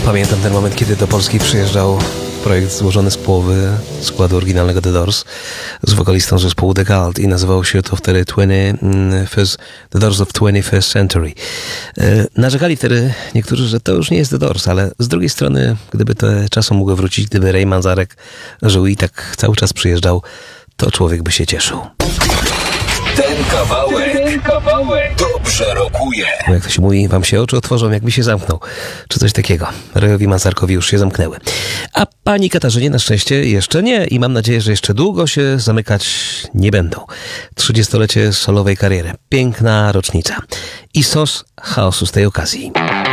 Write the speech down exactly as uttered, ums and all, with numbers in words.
Pamiętam ten moment, kiedy do Polski przyjeżdżał projekt złożony z połowy składu oryginalnego The Doors z wokalistą zespołu The Cult i nazywał się to wtedy twenty-first, The Doors of twenty-first Century. Narzekali wtedy niektórzy, że to już nie jest The Doors, ale z drugiej strony, gdyby te czasy mogły wrócić, gdyby Ray Manzarek żył i tak cały czas przyjeżdżał, to człowiek by się cieszył. Ten kawałek, ten kawałek dobrze rokuje. Jak to się mówi, wam się oczy otworzą, jakby się zamknął. Czy coś takiego. Rayowi Manzarkowi już się zamknęły. A pani Katarzynie na szczęście jeszcze nie i mam nadzieję, że jeszcze długo się zamykać nie będą. trzydziestolecie solowej kariery. Piękna rocznica. I sos chaosu z tej okazji.